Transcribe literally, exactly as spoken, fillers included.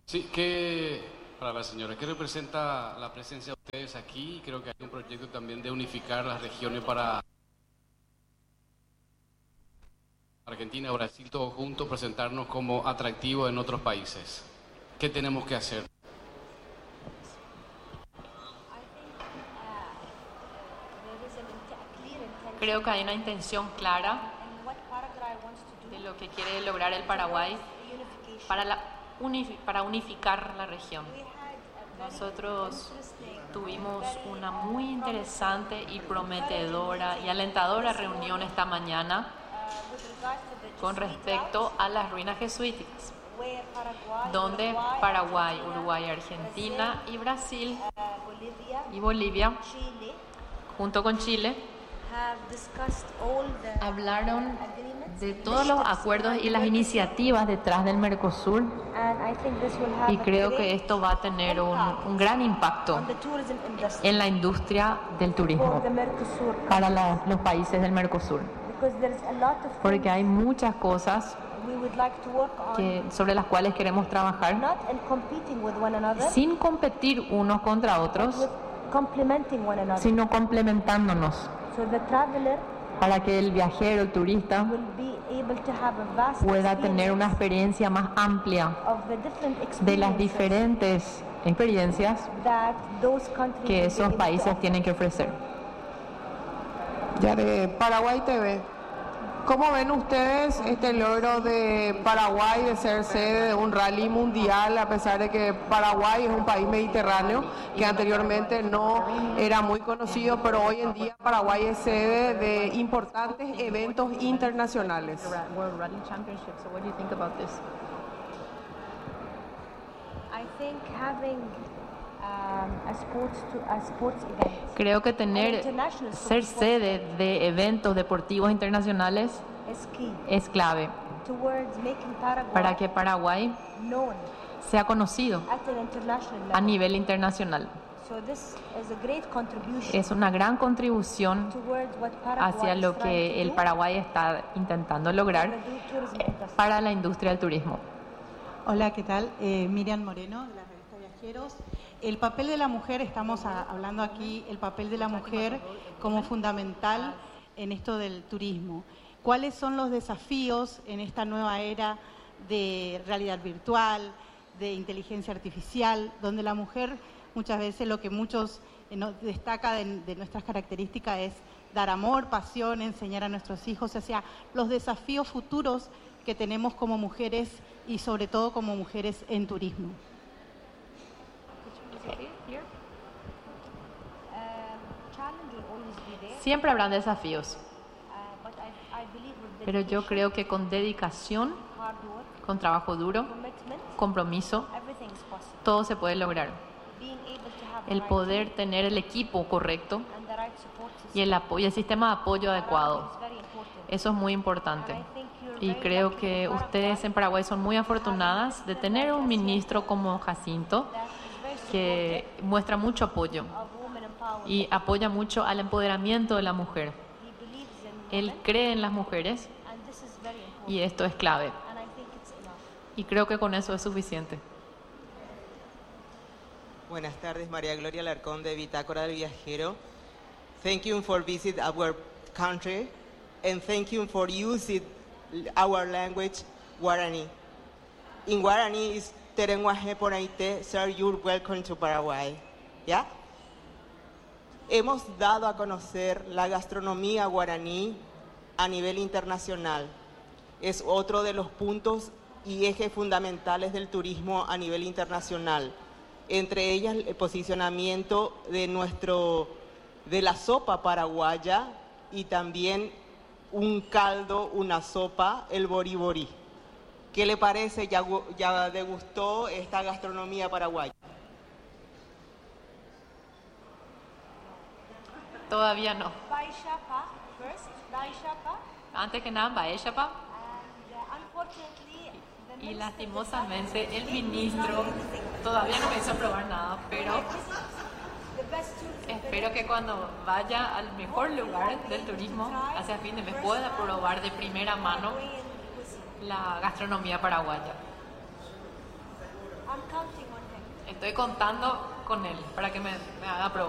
Sí, que para la señora, ¿qué representa la presencia de ustedes aquí? Creo que hay un proyecto también de unificar las regiones para Argentina, Brasil, todos juntos, presentarnos como atractivos en otros países. ¿Qué tenemos que hacer? Creo que hay una intención clara de lo que quiere lograr el Paraguay para, la uni- para unificar la región. Nosotros tuvimos una muy interesante y prometedora y alentadora reunión esta mañana con respecto a las ruinas jesuíticas, donde Paraguay, Uruguay, Argentina y Brasil y Bolivia, junto con Chile, hablaron de todos los acuerdos y las iniciativas detrás del Mercosur, y creo que esto va a tener un, un gran impacto en la industria del turismo para la- los países del Mercosur, porque hay muchas cosas que, sobre las cuales queremos trabajar sin competir unos contra otros, sino complementándonos, para que el viajero, el turista, pueda tener una experiencia más amplia de las diferentes experiencias que esos países tienen que ofrecer. Ya de Paraguay T V. ¿Cómo ven ustedes este logro de Paraguay de ser sede de un rally mundial, a pesar de que Paraguay es un país mediterráneo que anteriormente no era muy conocido, pero hoy en día Paraguay es sede de importantes eventos internacionales? World Rally Championship. So what do you think about this? I think having um, a sports to a sports event. Creo que tener, International ser sports sede de eventos deportivos internacionales is key es clave towards making Paraguay para que Paraguay known sea conocido at an international a level. nivel internacional. So this is a great contribution Es una gran contribución towards what Paraguay hacia is lo trying que to el do Paraguay está intentando lograr for the tourism industry. para la industria del turismo. Hola, ¿qué tal? Eh, Miriam Moreno, de la revista Viajeros. El papel de la mujer, estamos a- hablando aquí, el papel de la mujer como fundamental en esto del turismo. ¿Cuáles son los desafíos en esta nueva era de realidad virtual, de inteligencia artificial, donde la mujer muchas veces lo que muchos eh, nos destaca de, de nuestras características es dar amor, pasión, enseñar a nuestros hijos, o sea, los desafíos futuros que tenemos como mujeres y sobre todo como mujeres en turismo? Siempre habrán desafíos, pero yo creo que con dedicación, con trabajo duro, compromiso, todo se puede lograr. El poder tener el equipo correcto y el apoyo, el sistema de apoyo adecuado, eso es muy importante. Y creo que ustedes en Paraguay son muy afortunadas de tener un ministro como Jacinto que muestra mucho apoyo y apoya mucho al empoderamiento de la mujer. Él cree en las mujeres y esto es clave. Y creo que con eso es suficiente. Buenas tardes, María Gloria Alarcón de Bitácora del Viajero. Thank you for visit our country and thank you for using our language Guarani. In Guarani is Terenguaje Ponaite, sir, you're welcome to Paraguay. ¿Ya? Hemos dado a conocer la gastronomía guaraní a nivel internacional. Es otro de los puntos y ejes fundamentales del turismo a nivel internacional. Entre ellas el posicionamiento de nuestro de la sopa paraguaya y también un caldo, una sopa, el boriborí. ¿Qué le parece? ¿Ya, ya degustó esta gastronomía paraguaya? Todavía no. Baishapa first, Baishapa, Antes que nada, Baeshapa. and uh, unfortunately the Y minister lastimosamente el ministro todavía no me hizo probar nada, pero the best tourism espero que cuando vaya al mejor lugar del turismo hacia fin de mes pueda probar de primera mano Korean cuisine. la gastronomía paraguaya. I'm counting Estoy contando con él para que me, me haga probar.